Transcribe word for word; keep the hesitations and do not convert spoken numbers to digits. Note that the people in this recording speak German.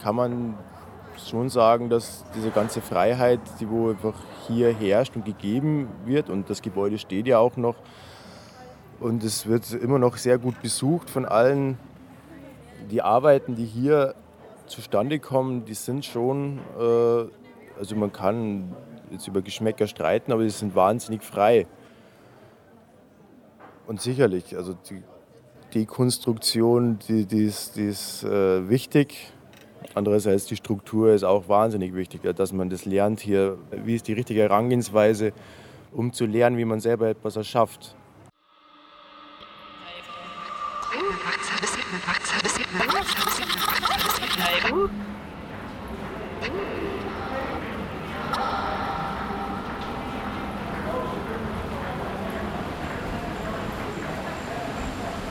kann man schon sagen, dass diese ganze Freiheit, die wo einfach hier herrscht und gegeben wird, und das Gebäude steht ja auch noch, und es wird immer noch sehr gut besucht von allen. Die Arbeiten, die hier zustande kommen, die sind schon, äh, also man kann jetzt über Geschmäcker streiten, aber die sind wahnsinnig frei. Und sicherlich, also die Dekonstruktion, die, die ist, die ist äh, wichtig. Andererseits die Struktur ist auch wahnsinnig wichtig, dass man das lernt hier, wie ist die richtige Herangehensweise, um zu lernen, wie man selber etwas erschafft.